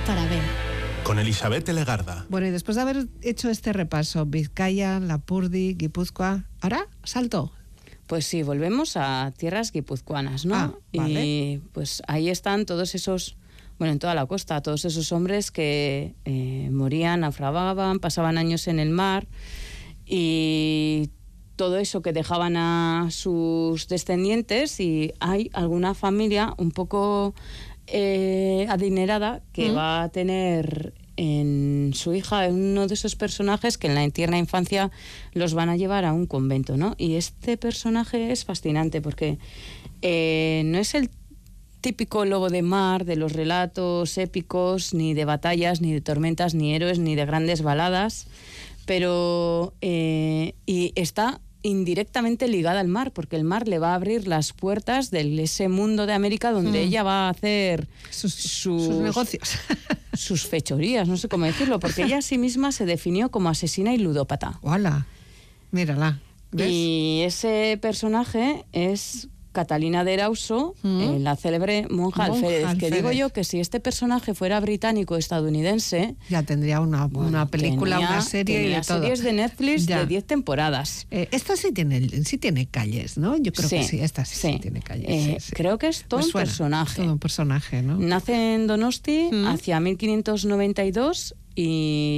para ver. Con Elisabet Legarda. Bueno, y después de haber hecho este repaso, Vizcaya, Lapurdi, Guipúzcoa, ¿ahora salto? Pues sí, volvemos a tierras guipuzcoanas, ¿no? Vale. Y pues ahí están todos esos, bueno, en toda la costa, todos esos hombres que morían, naufragaban, pasaban años en el mar y todo eso que dejaban a sus descendientes, y hay alguna familia un poco adinerada que va a tener en su hija uno de esos personajes que en la tierna infancia los van a llevar a un convento, ¿no? Y este personaje es fascinante porque no es el típico lobo de mar de los relatos épicos, ni de batallas, ni de tormentas, ni héroes, ni de grandes baladas, pero y está indirectamente ligada al mar, porque el mar le va a abrir las puertas de ese mundo de América donde ella va a hacer sus negocios, sus fechorías, no sé cómo decirlo, porque ella a sí misma se definió como asesina y ludópata. ¡Hola! Mírala. ¿Ves? Y ese personaje es Catalina de Erauso, la célebre monja alférez, que digo yo que si este personaje fuera británico estadounidense ya tendría una película, una serie y de todo. Series de Netflix de 10 temporadas. Esta sí tiene calles, ¿no? Yo creo que sí, esta sí tiene calles. Creo que es todo un personaje. Todo un personaje, ¿no? Nace en Donosti hacia 1592 y